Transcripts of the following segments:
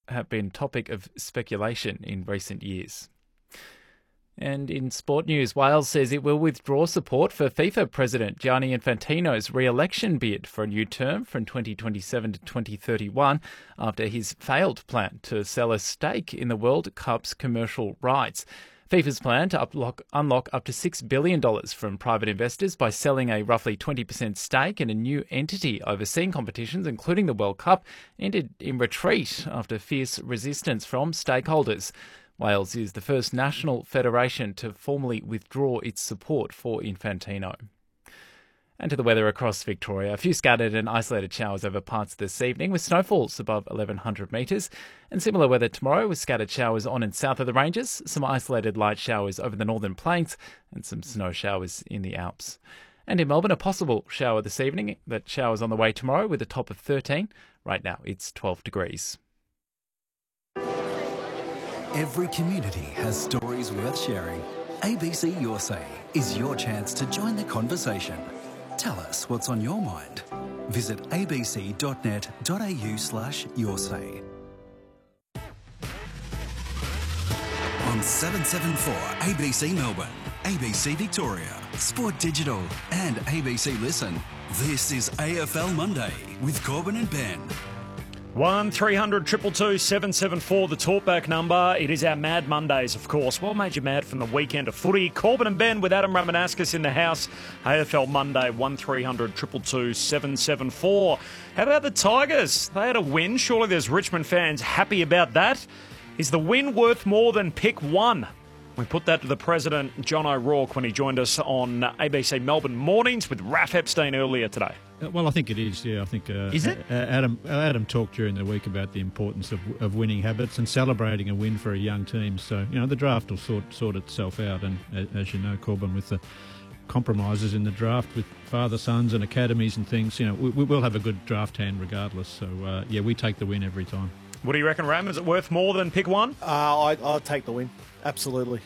have been topic of speculation in recent years. And in sport news, Wales says it will withdraw support for FIFA President Gianni Infantino's re-election bid for a new term from 2027 to 2031 after his failed plan to sell a stake in the World Cup's commercial rights. FIFA's plan to unlock up to $6 billion from private investors by selling a roughly 20% stake in a new entity overseeing competitions, including the World Cup, ended in retreat after fierce resistance from stakeholders. Wales is the first national federation to formally withdraw its support for Infantino. And to the weather across Victoria. A few scattered and isolated showers over parts this evening with snowfalls above 1,100 metres. And similar weather tomorrow with scattered showers on and south of the ranges, some isolated light showers over the northern plains and some snow showers in the Alps. And in Melbourne, a possible shower this evening. That shower's on the way tomorrow with a top of 13. Right now it's 12 degrees. Every community has stories worth sharing. ABC Your Say is your chance to join the conversation. Tell us what's on your mind. Visit abc.net.au/yoursay. On 774 ABC Melbourne, ABC Victoria, Sport Digital and ABC Listen. This is AFL Monday with Corbin and Ben. 1300 222 774, the talkback number. It is our Mad Mondays, of course. What made you mad from the weekend of footy? Corbin and Ben with Adam Ramanauskas in the house. AFL Monday, 1300 222 774. How about the Tigers? They had a win. Surely there's Richmond fans happy about that. Is the win worth more than pick one? We put that to the president, John O'Rourke, when he joined us on ABC Melbourne Mornings with Raph Epstein earlier today. Well, I think it is, yeah. I think is it? Adam talked during the week about the importance of winning habits and celebrating a win for a young team. So, the draft will sort itself out. And as you know, Corbin, with the compromises in the draft with father-sons and academies and things, we will have a good draft hand regardless. So, we take the win every time. What do you reckon, Ram? Is it worth more than pick one? I'll take the win. Absolutely.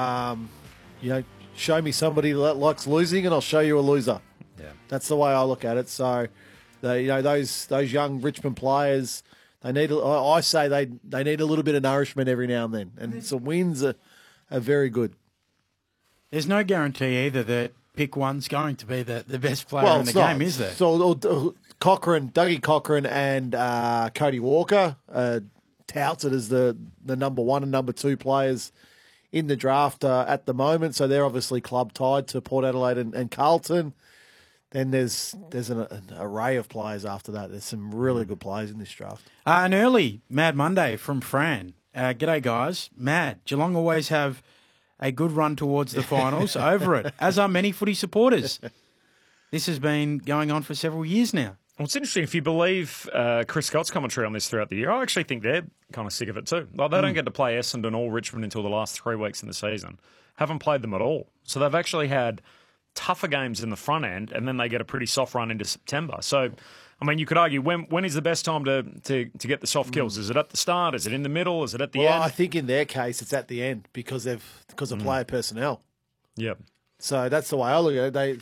Show me somebody that likes losing and I'll show you a loser. Yeah. That's the way I look at it. So, those young Richmond players, they need. I say they need a little bit of nourishment every now and then, and some wins are very good. There's no guarantee either that pick one's going to be the best player in the game, is there? So Dougie Cochrane and Cody Walker are touted as the number one and number two players in the draft at the moment. So they're obviously club tied to Port Adelaide and Carlton. Then there's an array of players after that. There's some really good players in this draft. An early Mad Monday from Fran. G'day, guys. Mad. Geelong always have a good run towards the finals. Over it, as are many footy supporters. This has been going on for several years now. Well, it's interesting. If you believe Chris Scott's commentary on this throughout the year, I actually think they're kind of sick of it too. Like, they don't get to play Essendon or Richmond until the last 3 weeks in the season. Haven't played them at all. So they've actually had tougher games in the front end, and then they get a pretty soft run into September. So, I mean, you could argue, when is the best time to get the soft kills? Is it at the start? Is it in the middle? Is it at the end? Well, I think in their case, it's at the end because of player personnel. Yeah. So that's the way I look at it.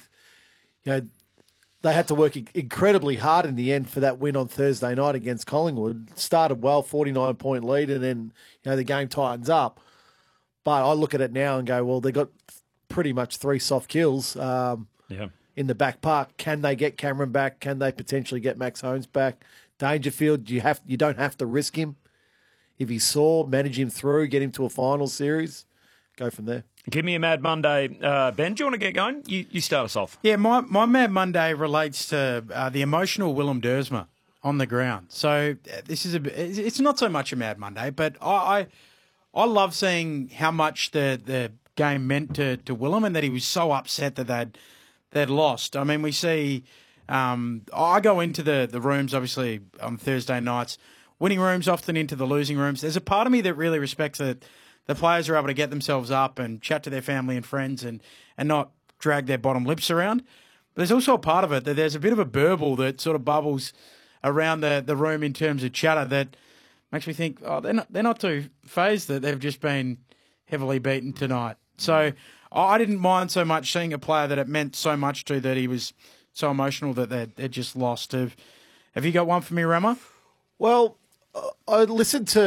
They had to work incredibly hard in the end for that win on Thursday night against Collingwood. Started well, 49-point lead, and then the game tightens up. But I look at it now and go, well, they got pretty much 3 soft kills in the back park. Can they get Cameron back? Can they potentially get Max Holmes back? Dangerfield, you don't have to risk him. If he's sore, manage him through, get him to a final series, go from there. Give me a Mad Monday. Ben, do you want to get going? You start us off. Yeah, my Mad Monday relates to the emotional Willem Dersma on the ground. So this is it's not so much a Mad Monday, but I love seeing how much the game meant to Willem and that he was so upset that they'd lost. I mean, we see I go into the rooms, obviously, on Thursday nights, winning rooms, often into the losing rooms. There's a part of me that really respects that the players are able to get themselves up and chat to their family and friends and not drag their bottom lips around. But there's also a part of it that there's a bit of a burble that sort of bubbles around the room in terms of chatter that makes me think, they're not too fazed that they've just been heavily beaten tonight. So I didn't mind so much seeing a player that it meant so much to that he was so emotional that they'd just lost. Have you got one for me, Rama? Well, I listened to